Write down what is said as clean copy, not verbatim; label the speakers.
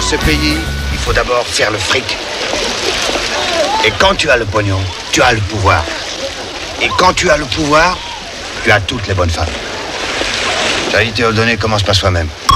Speaker 1: ce pays, il faut d'abord faire le fric. Et quand tu as le pognon, tu as le pouvoir. Et quand tu as le pouvoir, tu as toutes les bonnes femmes. Charité Oldonné commence par soi-même.